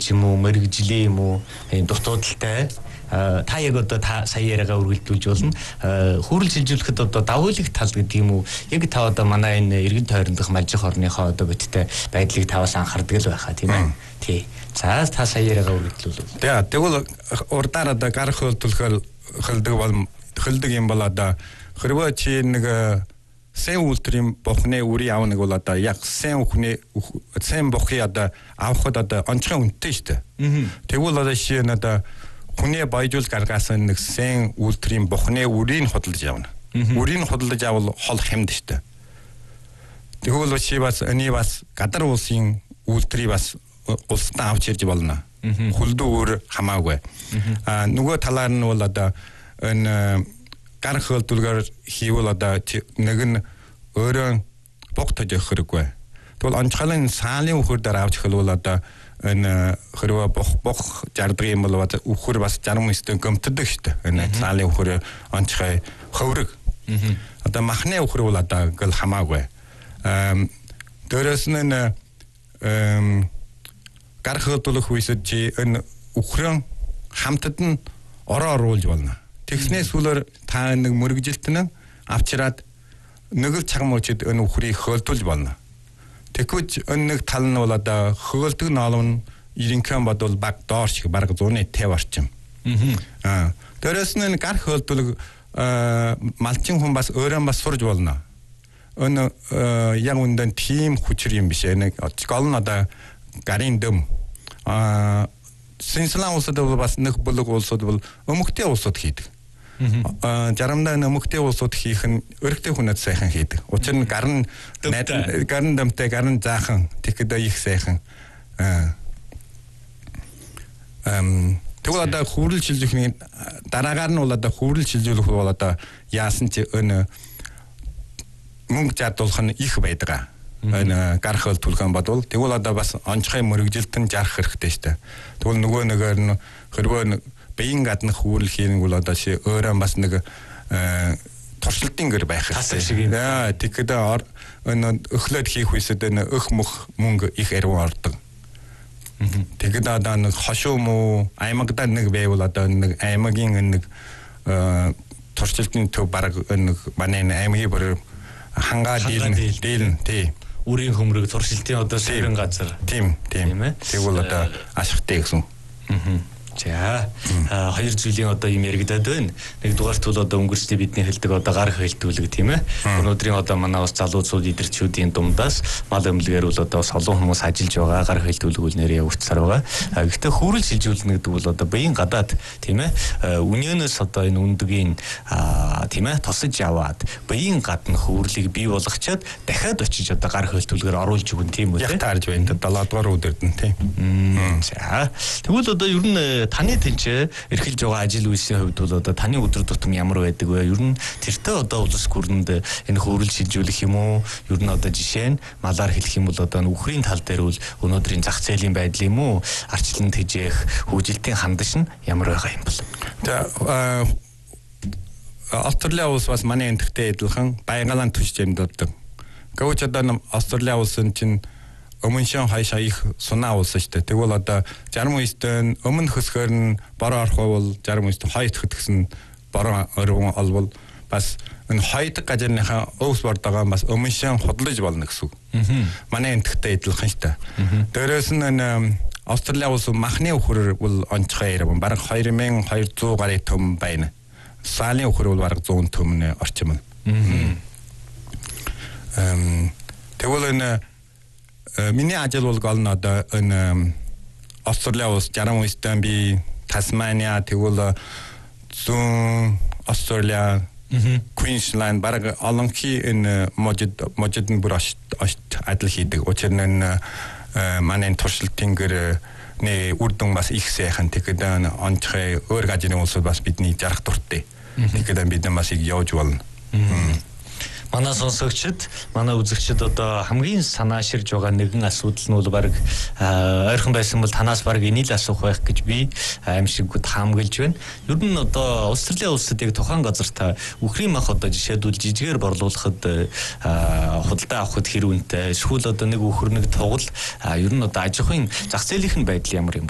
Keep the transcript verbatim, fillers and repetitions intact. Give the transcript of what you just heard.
ч юм уу мэрэгжлийн юм уу дутуудалтай та яг одоо та сая яриагаа үргэлжлүүлж болно. Хүүрэл шилжүүлэхэд одоо давуулах тал гэдэг юм уу? Яг та одоо манай энэ иргэн тойрондох малжих орныхоо одоо бүттэй байдлыг та бас анхаардаг л байхаа тийм ээ. Тий. За та сая яриагаа үргэлжлүүлвэл. Тэгээ тэгвэл урдаар одоо гар хөлдөлхөл хөлдөг бол хөлдөг юм бол одоо хэрвээ чи нэг сэн үлтрийн бохны үрий авах нэг бол одоо яг сэн өхний сэн бохи одоо авахд одоо онцгой үнэтэй шүү дээ. Тэгвэл одоо ши надаа хүний баяжуул гаргасан нэг сэн үлтрийн бохны үрийг хөдөлж явна. Үрийг хөдөлж явал хол хэмд штэ. Тэгвэл чи бас эний бас гадар улсын үлтрий бас улстай авч ирж болно. Хүлдүү өөр хамаагүй. А нөгөө талаар нь бол одоо энэ гар хөлдөлгөр хийвэл одоо нэг нь өөрөө богтож явах хэрэггүй. Тэгвэл онцгойлын саалын үхэр дээр авч хэлвэл одоо энэ хэрвээ бох бох жардаг юм бол үхэр бас зарим өстө гомтдөг штэ. Энэ саалын үхэр онцгой хөврөг. Одоо махны үхэр бол одоо гэл хамаагүй. Эм дөрөс нь эм гар хөлдөлөх үесд чи энэ үхрэн хамтад нь ороо оруулж болно. Тэгснээс сүлээр та нэг мөргөжилтэн авчираад нэг л цагмуучид энэ үхрийг хөлдүүлж болно. Тэгвэл энэ нэг тал нь бол одоо хөөлдөг ноолон ирэнхэн бодвол баг доор шиг бараг зууны пятьдесят орчим. Аа. Дээрээс нь гар хөөлдөлг малчин хүн бас өөрөө бас сурж болно. Өн яг үнэн тим хүчрх юм биш ээ. Нэг гол нь одоо гарын дөм. Аа Синслан улсад бол бас нэг бүлэг улсууд бол өмгтэй улсууд хийдэг. Аа заримдаа өмгтэй улсууд хийх нь өргөтэй хүнэд сайхан хийдэг. Учир нь гар нь гар нь дөмтэй, гар нь заахан тэгэхэд их сайхан. Аа эм тэгвэл одоо хүүрэл шилжүүлэхний дараагаар нь бол одоо хүүрэл шилжүүлэх бол одоо яасан ч өн мөнгө жадуулах нь их байдаг. Энэ гар хөлдөлгөн бодвол тэгвэл одоо бас онцгой мөргөжилтэн жарах хэрэгтэй шүү дээ. Тэгвэл нөгөө нэгээр нь хэрвээ биеийн гаднах хүүрэл хийх бол одоо чи өөрөө бас нэг туршилтын гэр байх хэрэгтэй. Аа тэгэхэд энэ өглөөд хийх үсэд энэ өх мөх мөнгө их эргэн ордог. Тэгэхэд одоо нэг хошуу муу аймагда нэг байвал одоо нэг аймагийн нэг туршилтын төв бараг нэг манай аймгийн бүр хангаа дийлэн дийлэн тий үрийн хөмрөг туршилтын одоо сэрэн газар. Тийм, тийм. Тэгвэл одоо ашигтай гэсэн. За хоёр зүйлийн одоо юм яригадаад байна. Нэгдүгээрт бол одоо өнгөрсний бидний хэлдэг одоо гар хэлтүүлэг тийм ээ. Өнөөдрийн одоо манай бас залуучууд идэрчүүдийн дундаас мал өмлөгээр бол одоо бас олон хүмүүс ажиллаж байгаа гар хэлтүүлэг үл нэрээ явагдсаар байгаа. Гэхдээ хүүрэл шилжүүлнэ гэдэг бол одоо биеийн гадаад тийм ээ. Үнэнээс одоо энэ үндгийн тийм ээ тосож яваад биеийн гадна хүүрлийг бий болгочоод дахиад очиж одоо гар хэлтүүлгээр оруулж өгөн тийм үү тийм. Яг таарж байна. далаа дугаар өдөрд нь тийм. За тэгвэл одоо ер нь таны тэнцээ эрхэлж байгаа ажил үйлсийн хувьд бол одоо таны өдөр тутам ямар байдаг вэ? Ер нь тэртээ одоо улс гүрэнд энэ хөрөл шилжүүлэх юм уу? Ер нь одоо жишээ нь малаар хэлэх юм бол одоо үхрийн тал дээр бол өнөөдрийн зах зээлийн байдал юм уу? Арчлан тэжээх хөгжилтийн хандаж нь ямар байгаа юм бол? За Австралийн улс бас манай энтертэй адилхан байгалийн түвшинд амьдардаг. Гэвч одоо Австралийн улсын чинь өмнө шин хаяшаа их сунаа улс шүү дээ. Тэгвэл одоо зарим үедээ өмнө хөсгөр нь бороо орох бол зарим үедээ хойд хөтгсөн бороо өргөн олвол бас энэ хойд газрынхаа өвс бордогоо бас өмнө шин худлаж болно гэсэн үг. Манай энтертэй адилхан шүү дээ. Дээрээс нь энэ Австралийн улс махны үхэр бол онцгой ярив. Бараг two thousand two hundred гаруй төм байна. Саалын үхэр бол бараг one hundred төмнө орчим. Эм тэгвэл энэ миний ажил бол гол нь одоо энэ Австралийн улс зарим үедээ би Тасмания тэгвэл зүүн Австраlia, Queensland бараг олонхи энэ можид можидн бүр ашт адил хийдэг. Учир нь манай туршилтын гэр нэ үрдэн бас их сайхан тэгэхэд онцгой өөр газрын улсууд бас бидний жарах дуртай. Тэгэхээр бид нас их явж болно. Манай сонсогчид, манай үзэгчид одоо хамгийн санааширж байгаа нэгэн асуудал нь бол баг ойрхон байсан бол танаас баг энийг л асуух байх гэж би аимшиггүйд хаамжилж байна. Ер нь одоо Австралийн улсад яг тухайн газар та үхрийн мах одоо жишээлбэл жижигээр борлуулахад худалдаа авахд хэр үнэтэй, эсвэл одоо нэг үхэр нэг тугал ер нь одоо аж ахуйн зах зээлийн байдал ямар юм